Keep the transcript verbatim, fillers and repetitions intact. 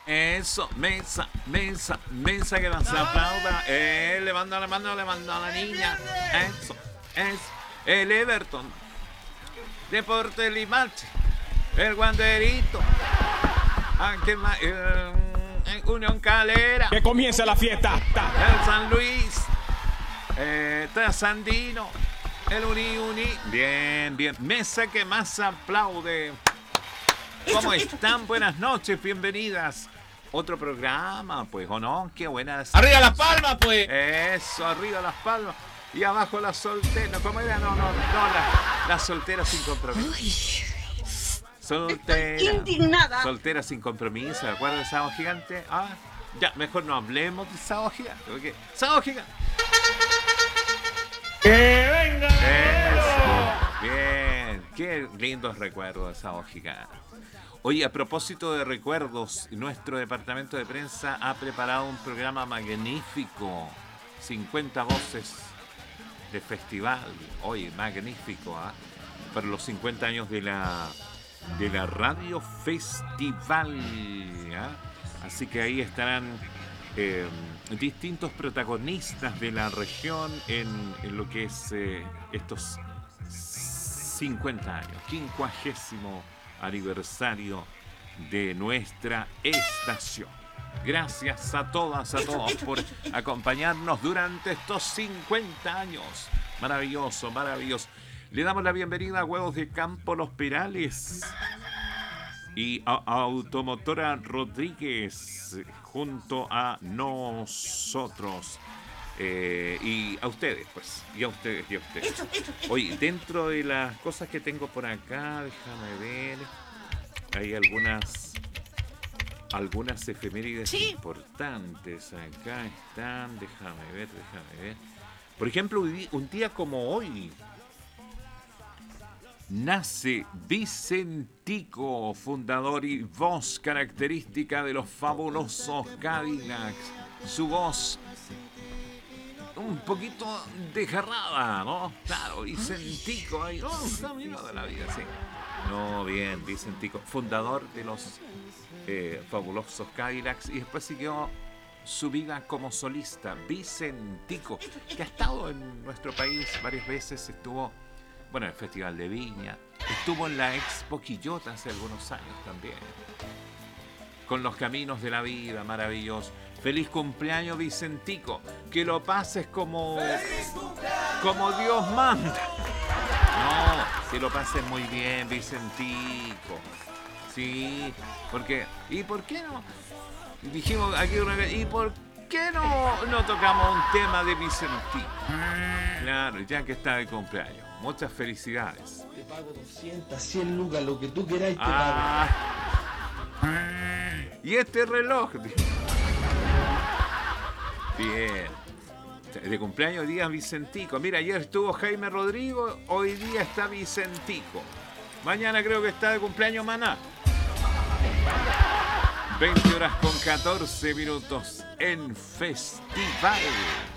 Eso, mesa, mesa, mesa que nos aplauda. Eh, le mando, le mando, le mando a la niña. Eso, es el Everton. Deporte Limache. El Guanderito. Aquí más, eh, Unión Calera. Que comience la fiesta. El San Luis. Eh, Trasandino. El Uni Uni. Bien, bien. Mesa que más aplaude. ¿Cómo están? Buenas noches, bienvenidas. Otro programa, pues, ¿o no? Qué buenas. ¡Arriba las palmas, pues! Eso, arriba las palmas. Y abajo las solteras. ¿Cómo era? No, no, no. Las la solteras sin compromiso. Soltera. Estoy indignada. Soltera sin compromiso. ¿De acuerdo de Sábado Gigante? Ah, ya, mejor no hablemos de Sábado Gigante. Porque Sábado Gigante. ¡Que venga! Eso. Bien. Qué lindos recuerdos de Sábado Gigante. Oye, a propósito de recuerdos, nuestro departamento de prensa ha preparado un programa magnífico. cincuenta voces de festival. Oye, magnífico, ¿eh? Para los cincuenta años de la, de la Radio Festival. ¿Eh? Así que ahí estarán eh, distintos protagonistas de la región en, en lo que es eh, estos cincuenta años. Quincuagésimo aniversario de nuestra estación. Gracias a todas, a todos por acompañarnos durante estos cincuenta años. Maravilloso, maravilloso. Le damos la bienvenida a Huevos de Campo Los Perales y a Automotora Rodríguez junto a nosotros. Eh, y a ustedes, pues, y a ustedes, y a ustedes. Oye, dentro de las cosas que tengo por acá, déjame ver, hay algunas, algunas efemérides sí. importantes. Acá están, déjame ver, déjame ver. Por ejemplo, un día como hoy, nace Vicentico, fundador y voz característica de los fabulosos Cadillacs. Su voz un poquito desgarrada, ¿no? Claro, Vicentico ahí, oh, está amigo de la vida, sí. No, bien, Vicentico, fundador de los eh, fabulosos Cadillacs y después siguió su vida como solista. Vicentico, que ha estado en nuestro país varias veces, estuvo, bueno, en el Festival de Viña, estuvo en la Expo Quillota hace algunos años también. Con los caminos de la vida, maravilloso. Feliz cumpleaños, Vicentico. Que lo pases como, como Dios manda. No, que lo pases muy bien, Vicentico. Sí, porque... ¿Y por qué no? Dijimos aquí una vez, ¿y por qué no, no tocamos un tema de Vicentico? Claro, ya que está de cumpleaños. Muchas felicidades. Te pago doscientas, cien lucas, lo que tú queráis te ah. pago. Y este reloj... Bien. De cumpleaños hoy día Vicentico. Mira, ayer estuvo Jaime Rodrigo, hoy día está Vicentico. Mañana creo que está de cumpleaños Maná. veinte horas con catorce minutos en Festival.